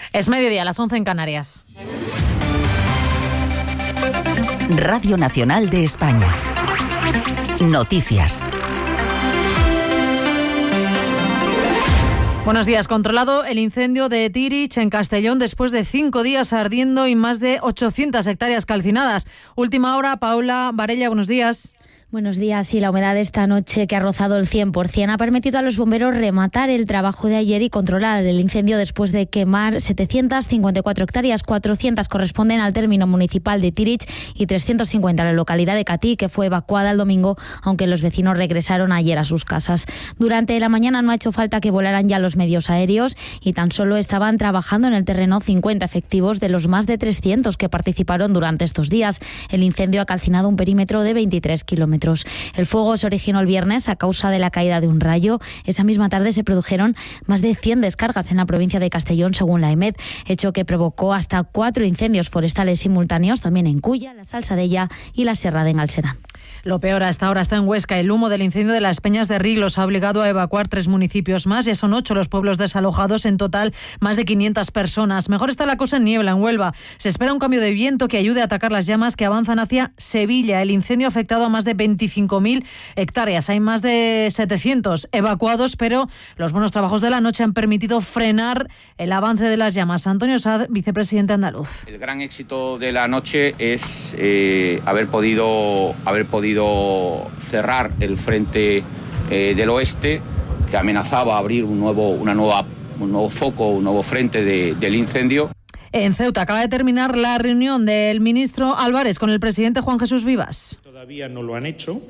Es mediodía, las 11 en Canarias. Radio Nacional de España. Noticias. Buenos días. Controlado el incendio de Tirich en Castellón después de 5 días ardiendo y más de 800 hectáreas calcinadas. Última hora, Paula Varella, buenos días. Buenos días. Y la humedad de esta noche, que ha rozado el 100%, ha permitido a los bomberos rematar el trabajo de ayer y controlar el incendio después de quemar 754 hectáreas. 400 corresponden al término municipal de Tirich y 350 a la localidad de Catí, que fue evacuada el domingo, aunque los vecinos regresaron ayer a sus casas. Durante la mañana no ha hecho falta que volaran ya los medios aéreos y tan solo estaban trabajando en el terreno 50 efectivos de los más de 300 que participaron durante estos días. El incendio ha calcinado un perímetro de 23 kilómetros. El fuego se originó el viernes a causa de la caída de un rayo. Esa misma tarde se produjeron más de 100 descargas en la provincia de Castellón, según la EMET, hecho que provocó hasta 4 incendios forestales simultáneos, también en Culla, la Salsadella y la Serra de Engalserán. Lo peor hasta ahora está en Huesca. El humo del incendio de las Peñas de Riglos ha obligado a evacuar 3 municipios más. Ya son 8 los pueblos desalojados, en total más de 500 personas. Mejor está la cosa en Niebla, en Huelva. Se espera un cambio de viento que ayude a atacar las llamas que avanzan hacia Sevilla. El incendio ha afectado a más de 25.000 hectáreas. Hay más de 700 evacuados, pero los buenos trabajos de la noche han permitido frenar el avance de las llamas. Antonio Saad, vicepresidente andaluz. El gran éxito de la noche es haber podido cerrar el frente del oeste, que amenazaba abrir un nuevo foco, un nuevo frente del incendio. En Ceuta acaba de terminar la reunión del ministro Álvarez con el presidente Juan Jesús Vivas. Todavía no lo han hecho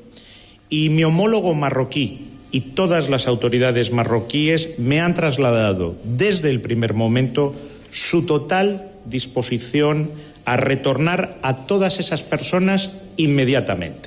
y mi homólogo marroquí y todas las autoridades marroquíes me han trasladado desde el primer momento su total disposición a retornar a todas esas personas inmediatamente,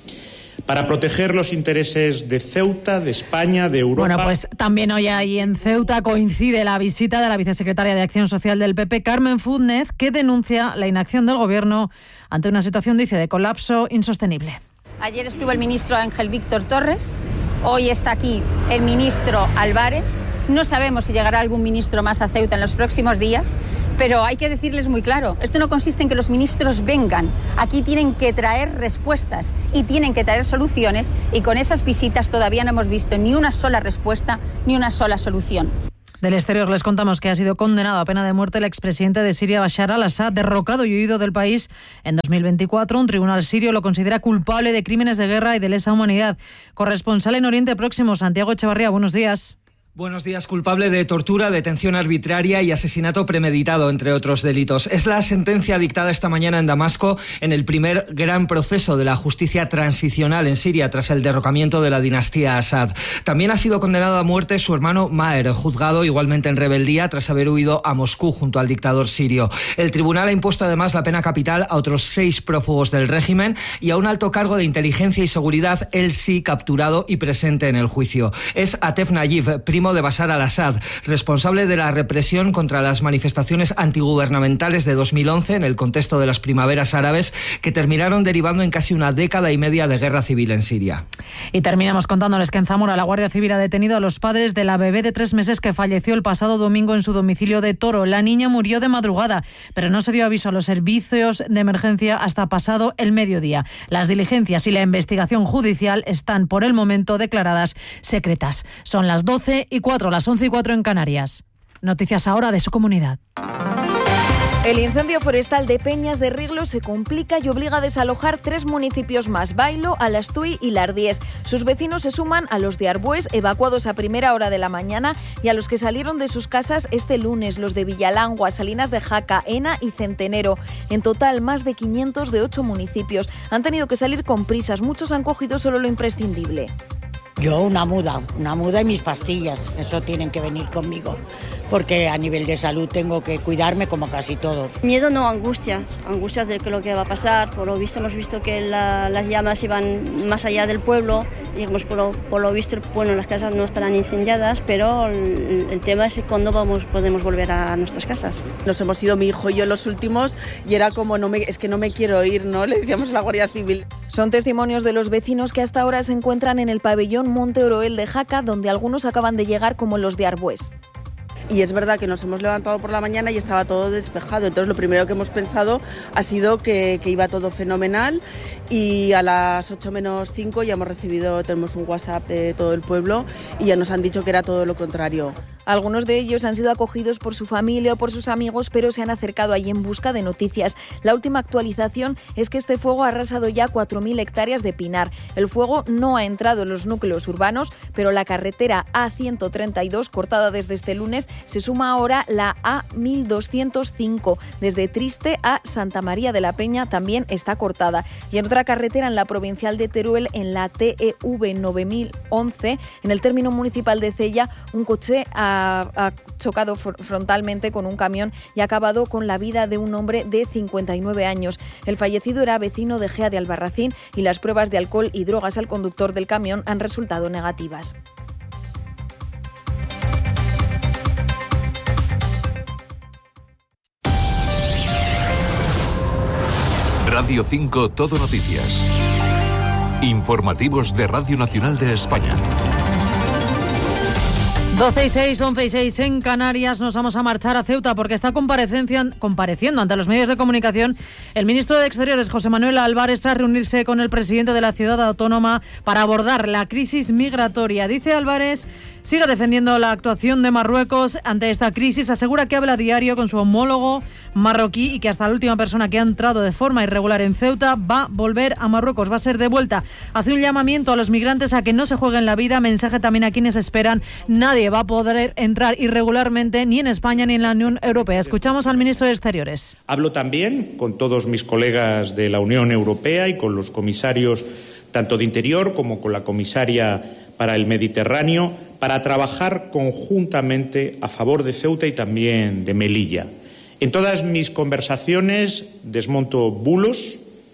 para proteger los intereses de Ceuta, de España, de Europa. Bueno, pues también hoy ahí en Ceuta coincide la visita de la vicesecretaria de Acción Social del PP, Carmen Fúdnez, que denuncia la inacción del Gobierno ante una situación, dice, de colapso insostenible. Ayer estuvo el ministro Ángel Víctor Torres, hoy está aquí el ministro Álvarez. No sabemos si llegará algún ministro más a Ceuta en los próximos días, pero hay que decirles muy claro, esto no consiste en que los ministros vengan, aquí tienen que traer respuestas y tienen que traer soluciones, y con esas visitas todavía no hemos visto ni una sola respuesta ni una sola solución. Del exterior les contamos que ha sido condenado a pena de muerte el expresidente de Siria, Bashar al-Assad, derrocado y huido del país en 2024. Un tribunal sirio lo considera culpable de crímenes de guerra y de lesa humanidad. Corresponsal en Oriente Próximo, Santiago Echevarría, buenos días. Buenos días. Culpable de tortura, detención arbitraria y asesinato premeditado, entre otros delitos. Es la sentencia dictada esta mañana en Damasco en el primer gran proceso de la justicia transicional en Siria tras el derrocamiento de la dinastía Assad. También ha sido condenado a muerte su hermano Maher, juzgado igualmente en rebeldía tras haber huido a Moscú junto al dictador sirio. El tribunal ha impuesto además la pena capital a otros 6 prófugos del régimen y a un alto cargo de inteligencia y seguridad, él sí capturado y presente en el juicio. Es Atef Nayib, primo de Bashar al-Assad, responsable de la represión contra las manifestaciones antigubernamentales de 2011 en el contexto de las primaveras árabes, que terminaron derivando en casi una década y media de guerra civil en Siria. Y terminamos contándoles que en Zamora la Guardia Civil ha detenido a los padres de la bebé de 3 meses que falleció el pasado domingo en su domicilio de Toro. La niña murió de madrugada, pero no se dio aviso a los servicios de emergencia hasta pasado el mediodía. Las diligencias y la investigación judicial están por el momento declaradas secretas. Son las 12:04, las 11:04 en Canarias. Noticias ahora de su comunidad. El incendio forestal de Peñas de Riglos se complica y obliga a desalojar 3 municipios más, Bailo, Alastuy y Lardiés. Sus vecinos se suman a los de Arbués, evacuados a primera hora de la mañana, y a los que salieron de sus casas este lunes, los de Villalangua, Salinas de Jaca, Ena y Centenero. En total, más de 500 de 8 municipios. Han tenido que salir con prisas, muchos han cogido solo lo imprescindible. Yo una muda y mis pastillas, eso tienen que venir conmigo, porque a nivel de salud tengo que cuidarme como casi todos. Miedo no, angustias de lo que va a pasar. Por lo visto hemos visto que las llamas iban más allá del pueblo, digamos, por lo visto, bueno, las casas no estarán incendiadas, pero el tema es cuándo podemos volver a nuestras casas. Nos hemos ido mi hijo y yo los últimos y era como, es que no me quiero ir, ¿no? Le decíamos a la Guardia Civil. Son testimonios de los vecinos que hasta ahora se encuentran en el pabellón Monte Oroel de Jaca, donde algunos acaban de llegar, como los de Arbués. y es verdad que nos hemos levantado por la mañana y estaba todo despejado. Entonces lo primero que hemos pensado ha sido que iba todo fenomenal, y a las 8 menos 5 ya tenemos un WhatsApp de todo el pueblo y ya nos han dicho que era todo lo contrario. Algunos de ellos han sido acogidos por su familia o por sus amigos, pero se han acercado allí en busca de noticias. La última actualización es que este fuego ha arrasado ya 4.000 hectáreas de pinar. El fuego no ha entrado en los núcleos urbanos, pero la carretera A132, cortada desde este lunes, se suma ahora la A1205. Desde Triste a Santa María de la Peña también está cortada. Y en otra carretera, en la provincial de Teruel, en la TEV 9011, en el término municipal de Cella, un coche ha chocado frontalmente con un camión y ha acabado con la vida de un hombre de 59 años. El fallecido era vecino de Gea de Albarracín y las pruebas de alcohol y drogas al conductor del camión han resultado negativas. Radio 5 Todo Noticias. Informativos de Radio Nacional de España. 12:06, 11:06 en Canarias. Nos vamos a marchar a Ceuta porque está compareciendo ante los medios de comunicación el ministro de Exteriores, José Manuel Álvarez, tras reunirse con el presidente de la ciudad autónoma para abordar la crisis migratoria. Dice Álvarez, sigue defendiendo la actuación de Marruecos ante esta crisis. Asegura que habla a diario con su homólogo marroquí y que hasta la última persona que ha entrado de forma irregular en Ceuta va a volver a Marruecos, va a ser devuelta. Hace un llamamiento a los migrantes a que no se jueguen la vida. Mensaje también a quienes esperan. Nadie va a poder entrar irregularmente ni en España ni en la Unión Europea. Escuchamos al ministro de Exteriores. Hablo también con todos mis colegas de la Unión Europea y con los comisarios tanto de Interior como con la comisaria para el Mediterráneo para trabajar conjuntamente a favor de Ceuta y también de Melilla. En todas mis conversaciones desmonto bulos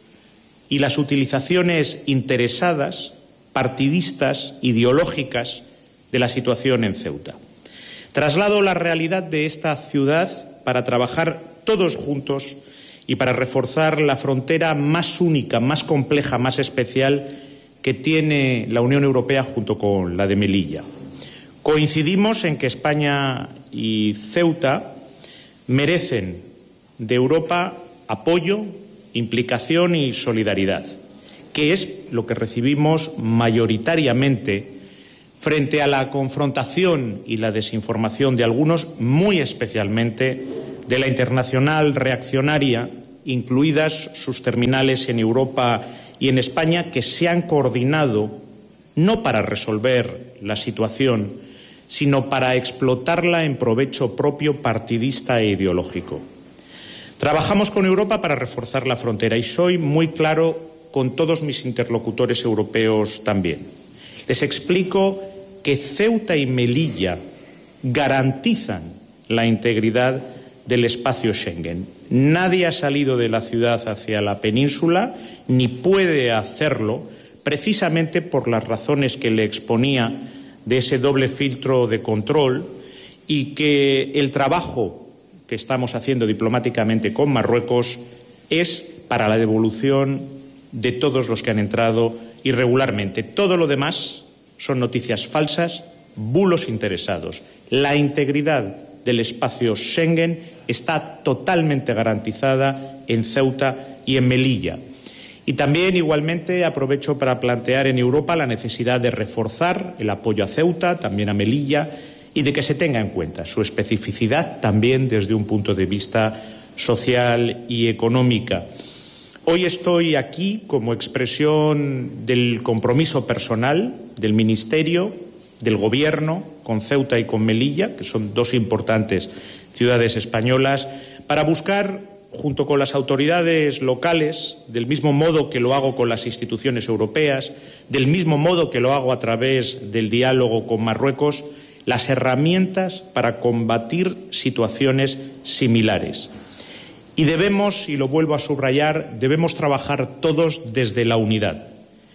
y las utilizaciones interesadas, partidistas, ideológicas de la situación en Ceuta. Traslado la realidad de esta ciudad para trabajar todos juntos y para reforzar la frontera más única, más compleja, más especial que tiene la Unión Europea junto con la de Melilla. Coincidimos en que España y Ceuta merecen de Europa apoyo, implicación y solidaridad, que es lo que recibimos mayoritariamente frente a la confrontación y la desinformación de algunos, muy especialmente de la internacional reaccionaria, incluidas sus terminales en Europa y en España, que se han coordinado no para resolver la situación, sino para explotarla en provecho propio partidista e ideológico. Trabajamos con Europa para reforzar la frontera y soy muy claro con todos mis interlocutores europeos también. Les explico que Ceuta y Melilla garantizan la integridad del espacio Schengen. Nadie ha salido de la ciudad hacia la península ni puede hacerlo precisamente por las razones que le exponía de ese doble filtro de control y que el trabajo que estamos haciendo diplomáticamente con Marruecos es para la devolución de todos los que han entrado irregularmente. Todo lo demás son noticias falsas, bulos interesados. La integridad del espacio Schengen está totalmente garantizada en Ceuta y en Melilla. Y también, igualmente, aprovecho para plantear en Europa la necesidad de reforzar el apoyo a Ceuta, también a Melilla, y de que se tenga en cuenta su especificidad también desde un punto de vista social y económica. Hoy estoy aquí como expresión del compromiso personal del Ministerio, del Gobierno, con Ceuta y con Melilla, que son dos importantes ciudades españolas, para buscar, junto con las autoridades locales, del mismo modo que lo hago con las instituciones europeas, del mismo modo que lo hago a través del diálogo con Marruecos, las herramientas para combatir situaciones similares. Y debemos, y lo vuelvo a subrayar, debemos trabajar todos desde la unidad.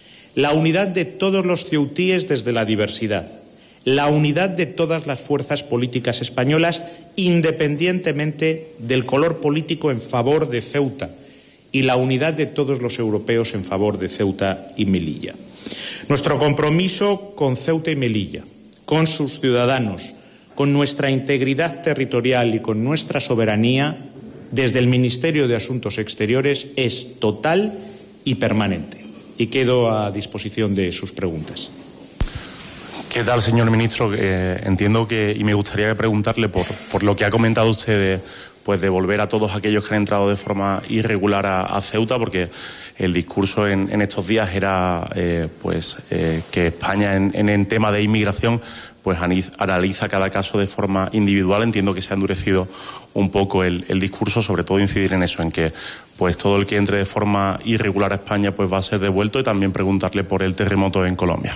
La unidad de todos los ceutíes desde la diversidad. La unidad de todas las fuerzas políticas españolas, independientemente del color político en favor de Ceuta. Y la unidad de todos los europeos en favor de Ceuta y Melilla. Nuestro compromiso con Ceuta y Melilla, con sus ciudadanos, con nuestra integridad territorial y con nuestra soberanía, desde el Ministerio de Asuntos Exteriores, es total y permanente. Y quedo a disposición de sus preguntas. ¿Qué tal, señor ministro? Entiendo que, y me gustaría preguntarle por lo que ha comentado usted de devolver a todos aquellos que han entrado de forma irregular a Ceuta, porque el discurso en estos días era que España en tema de inmigración analiza cada caso de forma individual. Entiendo que se ha endurecido un poco el discurso, sobre todo incidir en eso, en que todo el que entre de forma irregular a España va a ser devuelto, y también preguntarle por el terremoto en Colombia.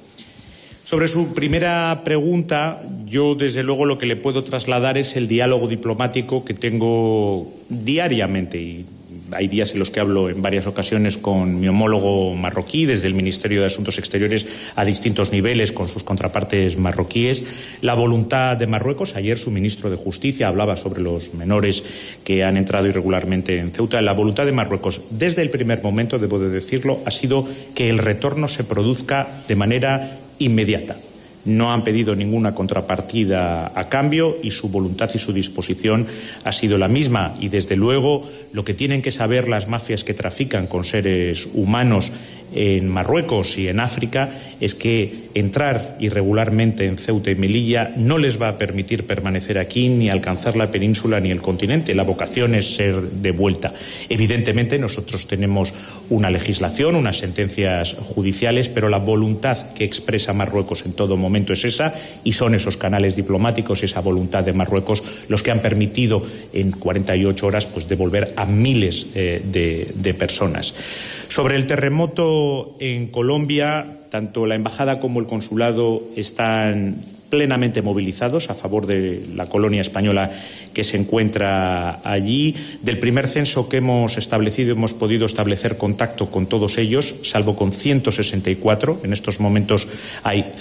Sobre su primera pregunta, yo desde luego lo que le puedo trasladar es el diálogo diplomático que tengo diariamente, y hay días en los que hablo en varias ocasiones con mi homólogo marroquí, desde el Ministerio de Asuntos Exteriores a distintos niveles con sus contrapartes marroquíes. La voluntad de Marruecos, ayer su ministro de Justicia hablaba sobre los menores que han entrado irregularmente en Ceuta. La voluntad de Marruecos, desde el primer momento, debo de decirlo, ha sido que el retorno se produzca de manera inmediata. No han pedido ninguna contrapartida a cambio y su voluntad y su disposición ha sido la misma. Y desde luego lo que tienen que saber las mafias que trafican con seres humanos en Marruecos y en África es que entrar irregularmente en Ceuta y Melilla no les va a permitir permanecer aquí ni alcanzar la península ni el continente. La vocación es ser de vuelta. Evidentemente nosotros tenemos una legislación, unas sentencias judiciales, pero la voluntad que expresa Marruecos en todo momento es esa, y son esos canales diplomáticos, esa voluntad de Marruecos, los que han permitido en 48 horas devolver a miles de personas. Sobre el terremoto en Colombia, tanto la embajada como el consulado están plenamente movilizados a favor de la colonia española que se encuentra allí. Del primer censo que hemos establecido, hemos podido establecer contacto con todos ellos, salvo con 164. En estos momentos hay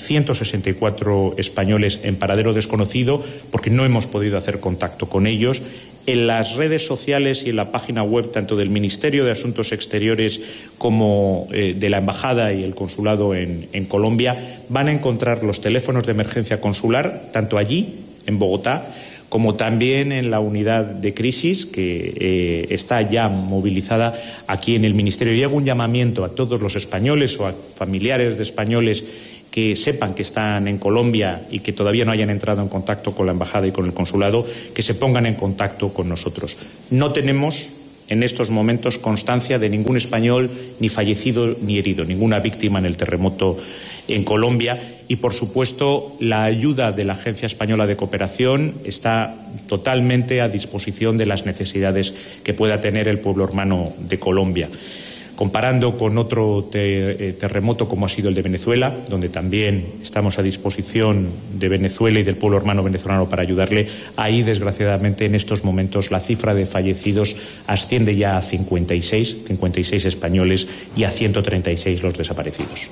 164 españoles en paradero desconocido porque no hemos podido hacer contacto con ellos. En las redes sociales y en la página web tanto del Ministerio de Asuntos Exteriores como de la Embajada y el Consulado en Colombia van a encontrar los teléfonos de emergencia consular, tanto allí, en Bogotá, como también en la unidad de crisis que está ya movilizada aquí en el Ministerio. Y hago un llamamiento a todos los españoles o a familiares de españoles que sepan que están en Colombia y que todavía no hayan entrado en contacto con la Embajada y con el Consulado, que se pongan en contacto con nosotros. No tenemos en estos momentos constancia de ningún español ni fallecido ni herido, ninguna víctima en el terremoto en Colombia, y por supuesto la ayuda de la Agencia Española de Cooperación está totalmente a disposición de las necesidades que pueda tener el pueblo hermano de Colombia. Comparando con otro terremoto como ha sido el de Venezuela, donde también estamos a disposición de Venezuela y del pueblo hermano venezolano para ayudarle, ahí desgraciadamente en estos momentos la cifra de fallecidos asciende ya a 56 españoles y a 136 los desaparecidos.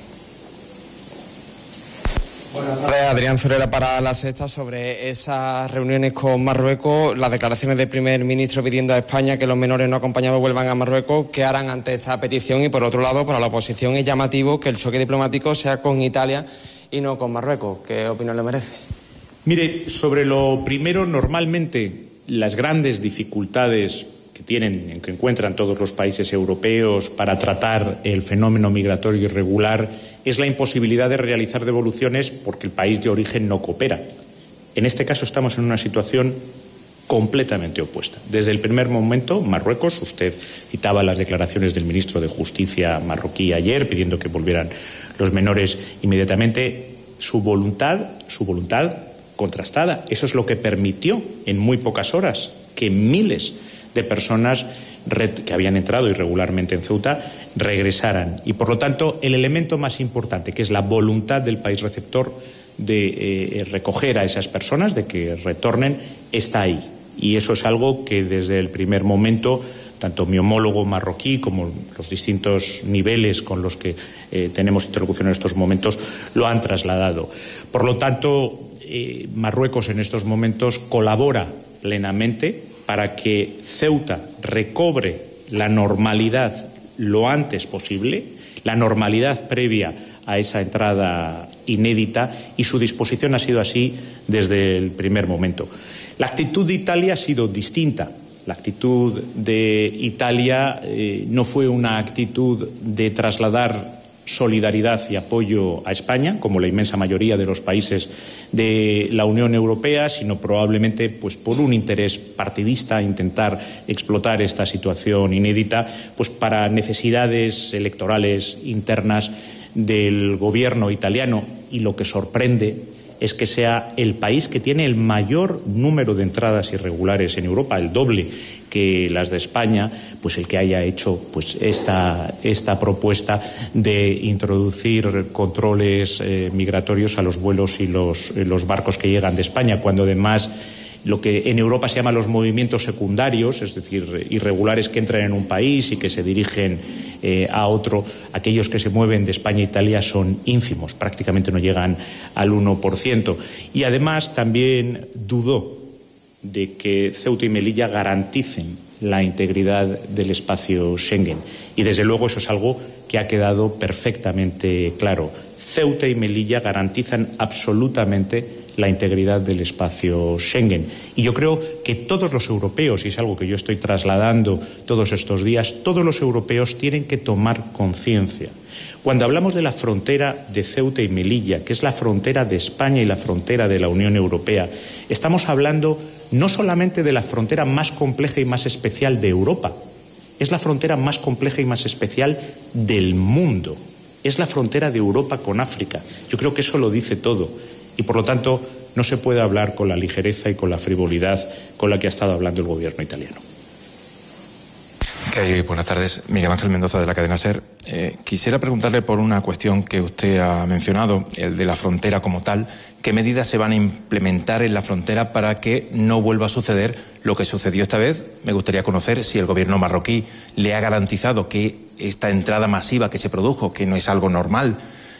Buenas tardes, Adrián Zorera para La Sexta. Sobre esas reuniones con Marruecos, las declaraciones del primer ministro pidiendo a España que los menores no acompañados vuelvan a Marruecos, ¿qué harán ante esta petición? Y por otro lado, para la oposición es llamativo que el choque diplomático sea con Italia y no con Marruecos. ¿Qué opinión le merece? Mire, sobre lo primero, normalmente las grandes dificultades que encuentran todos los países europeos para tratar el fenómeno migratorio irregular es la imposibilidad de realizar devoluciones porque el país de origen no coopera. En este caso estamos en una situación completamente opuesta. Desde el primer momento, Marruecos, usted citaba las declaraciones del ministro de Justicia marroquí ayer pidiendo que volvieran los menores inmediatamente, su voluntad contrastada. Eso es lo que permitió en muy pocas horas que miles de personas que habían entrado irregularmente en Ceuta regresaran. Y por lo tanto, el elemento más importante, que es la voluntad del país receptor de recoger a esas personas, de que retornen, está ahí. Y eso es algo que desde el primer momento, tanto mi homólogo marroquí como los distintos niveles con los que tenemos interlocución en estos momentos, lo han trasladado. Por lo tanto, Marruecos en estos momentos colabora plenamente para que Ceuta recobre la normalidad lo antes posible, la normalidad previa a esa entrada inédita y su disposición ha sido así desde el primer momento. La actitud de Italia ha sido distinta. La actitud de Italia no fue una actitud de trasladar solidaridad y apoyo a España, como la inmensa mayoría de los países de la Unión Europea, sino probablemente pues por un interés partidista, intentar explotar esta situación inédita pues para necesidades electorales internas del gobierno italiano. Y lo que sorprende es que sea el país que tiene el mayor número de entradas irregulares en Europa, el doble que las de España, pues el que haya hecho pues esta propuesta de introducir controles migratorios a los vuelos y los barcos que llegan de España, cuando además lo que en Europa se llama los movimientos secundarios, es decir, irregulares que entran en un país y que se dirigen a otro, aquellos que se mueven de España a Italia son ínfimos, prácticamente no llegan al 1%. Y además también dudó de que Ceuta y Melilla garanticen la integridad del espacio Schengen. Y desde luego eso es algo que ha quedado perfectamente claro. Ceuta y Melilla garantizan absolutamente la integridad del espacio Schengen. Y yo creo que todos los europeos, y es algo que yo estoy trasladando todos estos días, todos los europeos tienen que tomar conciencia. Cuando hablamos de la frontera de Ceuta y Melilla, que es la frontera de España y la frontera de la Unión Europea, estamos hablando no solamente de la frontera más compleja y más especial de Europa, es la frontera más compleja y más especial del mundo. Es la frontera de Europa con África. Yo creo que eso lo dice todo. Y, por lo tanto, no se puede hablar con la ligereza y con la frivolidad con la que ha estado hablando el gobierno italiano. Buenas tardes. Miguel Ángel Mendoza, de la cadena SER. Quisiera preguntarle por una cuestión que usted ha mencionado, el de la frontera como tal. ¿Qué medidas se van a implementar en la frontera para que no vuelva a suceder lo que sucedió esta vez? Me gustaría conocer si el gobierno marroquí le ha garantizado que esta entrada masiva que se produjo, que no es algo normal,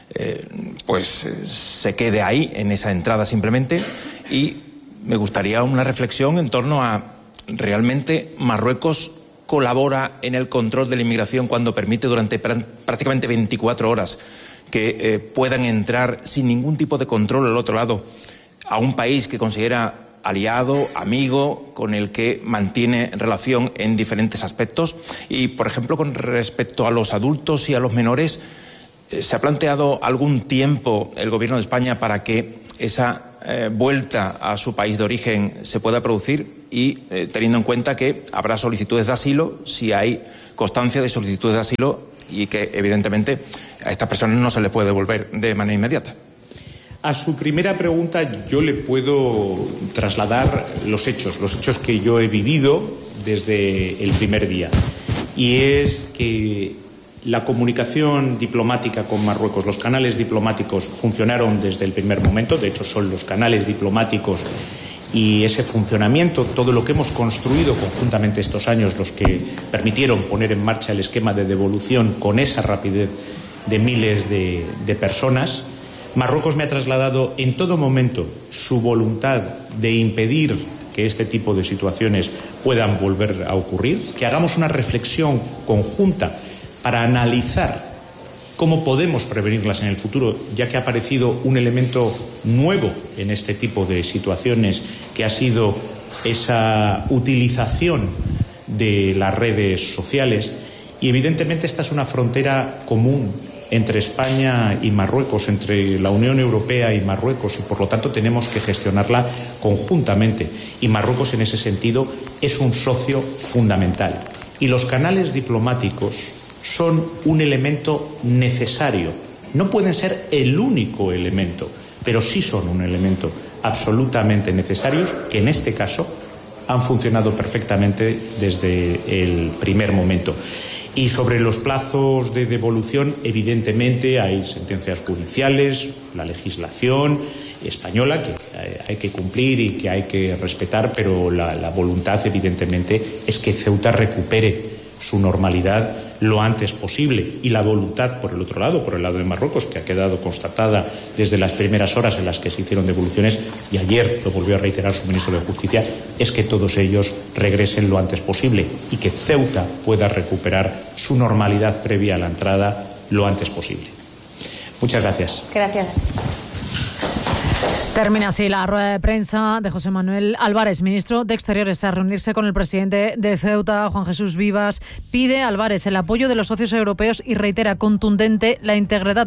se quede ahí, en esa entrada simplemente. Y me gustaría una reflexión en torno a, ¿realmente Marruecos colabora en el control de la inmigración cuando permite durante prácticamente 24 horas que puedan entrar sin ningún tipo de control al otro lado a un país que considera aliado, amigo, con el que mantiene relación en diferentes aspectos? Y, por ejemplo, con respecto a los adultos y a los menores, ¿se ha planteado algún tiempo el Gobierno de España para que esa vuelta a su país de origen se pueda producir? Y teniendo en cuenta que habrá solicitudes de asilo, si hay constancia de solicitudes de asilo, y que evidentemente a estas personas no se les puede devolver de manera inmediata. A su primera pregunta yo le puedo trasladar los hechos que yo he vivido desde el primer día. Y es que la comunicación diplomática con Marruecos, los canales diplomáticos funcionaron desde el primer momento. De hecho, son los canales diplomáticos y ese funcionamiento, todo lo que hemos construido conjuntamente estos años, los que permitieron poner en marcha el esquema de devolución con esa rapidez de miles de personas. Marruecos me ha trasladado en todo momento su voluntad de impedir que este tipo de situaciones puedan volver a ocurrir, que hagamos una reflexión conjunta para analizar cómo podemos prevenirlas en el futuro, ya que ha aparecido un elemento nuevo en este tipo de situaciones, que ha sido esa utilización de las redes sociales. Y evidentemente esta es una frontera común entre España y Marruecos, entre la Unión Europea y Marruecos, y por lo tanto tenemos que gestionarla conjuntamente. Y Marruecos en ese sentido es un socio fundamental. Y los canales diplomáticos son un elemento necesario. No pueden ser el único elemento, pero sí son un elemento absolutamente necesario, que en este caso han funcionado perfectamente desde el primer momento. Y sobre los plazos de devolución, evidentemente hay sentencias judiciales, la legislación española que hay que cumplir y que hay que respetar, pero la voluntad evidentemente es que Ceuta recupere su normalidad lo antes posible, y la voluntad por el otro lado, por el lado de Marruecos, que ha quedado constatada desde las primeras horas en las que se hicieron devoluciones, y ayer lo volvió a reiterar su ministro de Justicia, es que todos ellos regresen lo antes posible y que Ceuta pueda recuperar su normalidad previa a la entrada lo antes posible. Muchas gracias. Gracias. Termina así la rueda de prensa de José Manuel Álvarez, ministro de Exteriores, a reunirse con el presidente de Ceuta, Juan Jesús Vivas. Pide Álvarez el apoyo de los socios europeos y reitera contundente la integridad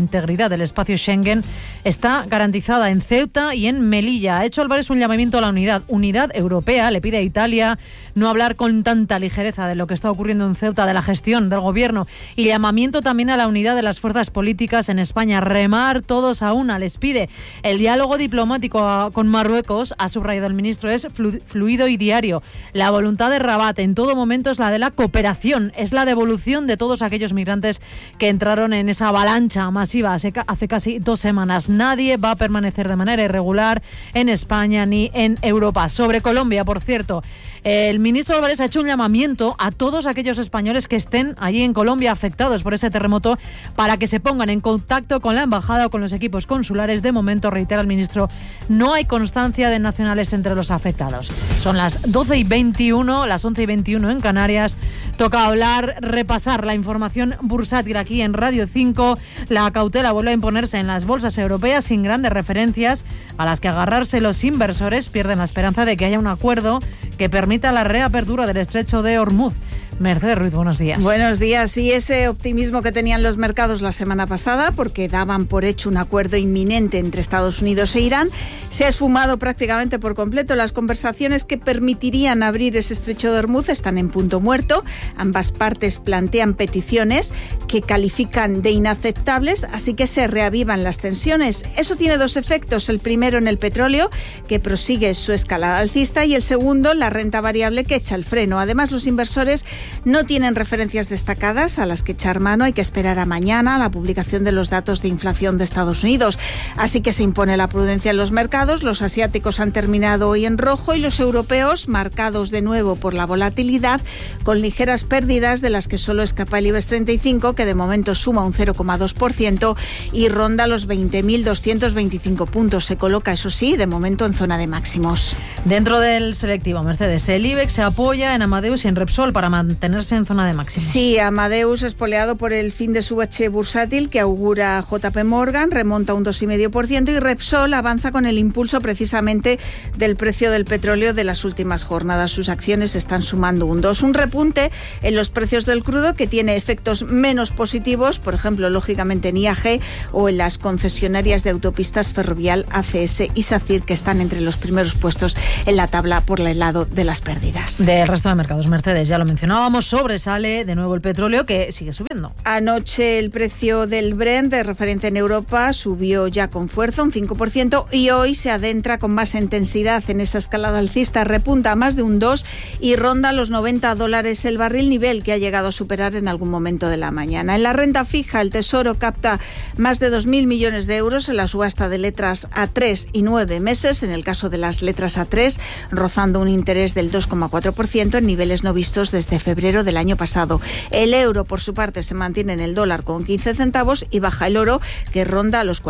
del espacio Schengen está garantizada en Ceuta y en Melilla. Ha hecho Álvarez un llamamiento a la unidad europea. Le pide a Italia no hablar con tanta ligereza de lo que está ocurriendo en Ceuta, de la gestión del gobierno, y llamamiento también a la unidad de las fuerzas políticas en España. Remar todos a una, les pide. El diálogo diplomático con Marruecos, ha subrayado el ministro, es fluido y diario. La voluntad de Rabat en todo momento es la de la cooperación, es la devolución de todos aquellos migrantes que entraron en esa avalancha masiva hace casi 2 semanas. Nadie va a permanecer de manera irregular en España ni en Europa. Sobre Colombia, por cierto, el ministro Álvarez ha hecho un llamamiento a todos aquellos españoles que estén allí en Colombia afectados por ese terremoto para que se pongan en contacto con la embajada o con los equipos consulares. De momento, reitera el ministro, no hay constancia de nacionales entre los afectados. Son las 12:21, las 11:21 en Canarias. Toca repasar la información bursátil aquí en Radio 5. La cautela vuelve a imponerse en las bolsas europeas sin grandes referencias a las que agarrarse los inversores. Pierden la esperanza de que haya un acuerdo que permita la reapertura del estrecho de Hormuz. Mercedes Ruiz, buenos días. Buenos días. Y ese optimismo que tenían los mercados la semana pasada, porque daban por hecho un acuerdo inminente entre Estados Unidos e Irán, se ha esfumado prácticamente por completo. Las conversaciones que permitirían abrir ese estrecho de Hormuz están en punto muerto. Ambas partes plantean peticiones que califican de inaceptables, así que se reavivan las tensiones. Eso tiene 2 efectos. El primero en el petróleo, que prosigue su escalada alcista, y el segundo, la renta variable, que echa el freno. Además, los inversores no tienen referencias destacadas a las que echar mano. Hay que esperar a mañana la publicación de los datos de inflación de Estados Unidos. Así que se impone la prudencia en los mercados. Los asiáticos han terminado hoy en rojo y los europeos, marcados de nuevo por la volatilidad, con ligeras pérdidas de las que solo escapa el IBEX 35, que de momento suma un 0,2% y ronda los 20.225 puntos. Se coloca, eso sí, de momento en zona de máximos. Dentro del selectivo, Mercedes, el IBEX se apoya en Amadeus y en Repsol para mantenerse en zona de máximos. Sí, Amadeus, espoleado por el fin de su bache bursátil que augura JP Morgan, remonta un 2,5%, y Repsol avanza con el impulso precisamente del precio del petróleo de las últimas jornadas. Sus acciones están sumando un 2%. Un repunte en los precios del crudo que tiene efectos menos positivos, por ejemplo, lógicamente en IAG o en las concesionarias de autopistas Ferrovial, ACS y SACIR, que están entre los primeros puestos en la tabla por el lado de las pérdidas. Del resto de mercados, Mercedes, ya lo mencionábamos, sobresale de nuevo el petróleo, que sigue subiendo. Anoche el precio del Brent, de referencia en Europa, subió ya con fuerza, un 5%, y hoy se adentra con más intensidad en esa escalada alcista, repunta a más de un 2% y ronda los $90 el barril, nivel que ha llegado a superar en algún momento de la mañana. En la renta fija, el Tesoro capta más de 2.000 millones de euros en la subasta de letras a 3 y 9 meses, en el caso de las letras a 3, rozando un interés del 2,4% en niveles no vistos desde febrero del año pasado. El euro, por su parte, se mantiene en el dólar con 15 centavos y baja el oro, que ronda los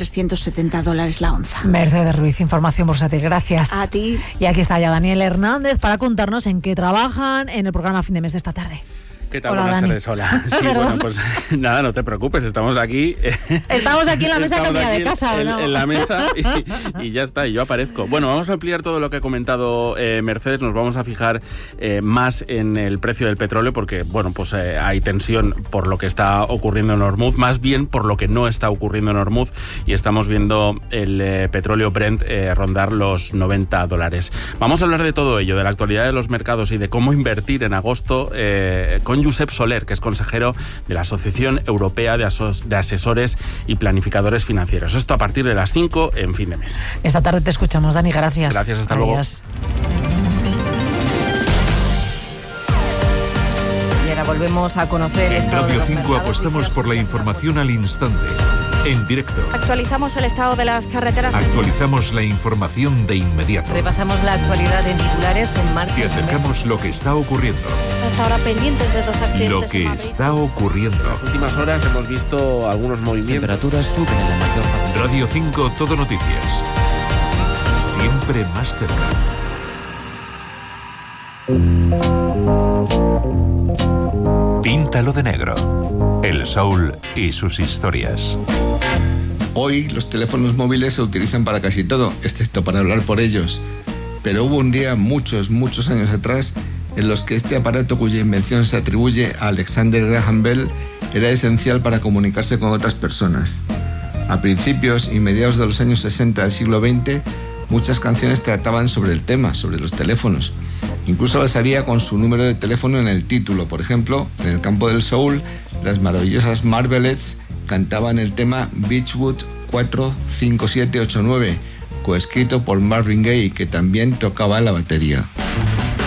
$4.370 la onza. Mercedes Ruiz, información bursátil, gracias. A ti. Y aquí está ya Daniel Hernández para contarnos en qué trabajan en el programa Fin de Mes de esta tarde. ¿Qué tal? Hola, Buenas Dani. tardes, hola. Sí, bueno, pues nada, no te preocupes, estamos aquí. Estamos aquí en la mesa que mía de casa, ¿o no? En la mesa y ya está, y yo aparezco. Bueno, vamos a ampliar todo lo que ha comentado Mercedes, nos vamos a fijar más en el precio del petróleo porque, bueno, pues hay tensión por lo que está ocurriendo en Hormuz, más bien por lo que no está ocurriendo en Hormuz, y estamos viendo el petróleo Brent rondar los $90. Vamos a hablar de todo ello, de la actualidad de los mercados y de cómo invertir en agosto con Josep Soler, que es consejero de la Asociación Europea de Asesores y Planificadores Financieros. Esto a partir de las 5 en Fin de Mes. Esta tarde te escuchamos, Dani, gracias. Gracias, hasta Adiós. luego. Y ahora volvemos a conocer En Radio 5 apostamos por la información al instante, en directo. Actualizamos el estado de las carreteras. Actualizamos la información de inmediato. Repasamos la actualidad en titulares en marcha. Te acercamos lo que está ocurriendo. Hasta ahora pendientes de 2 accidentes. Lo que está ocurriendo. En las últimas horas hemos visto algunos movimientos. Temperaturas suben en la mayor parte. Radio 5 Todo Noticias. Siempre más cerca. Píntalo de negro. El soul y sus historias. Hoy los teléfonos móviles se utilizan para casi todo, excepto para hablar por ellos. Pero hubo un día, muchos años atrás, en los que este aparato, cuya invención se atribuye a Alexander Graham Bell, era esencial para comunicarse con otras personas. A principios y mediados de los años 60 del siglo XX, muchas canciones trataban sobre el tema, sobre los teléfonos. Incluso las había con su número de teléfono en el título. Por ejemplo, en el campo del soul, las maravillosas Marvelettes cantaban el tema Beachwood 45789, coescrito por Marvin Gaye, que también tocaba la batería.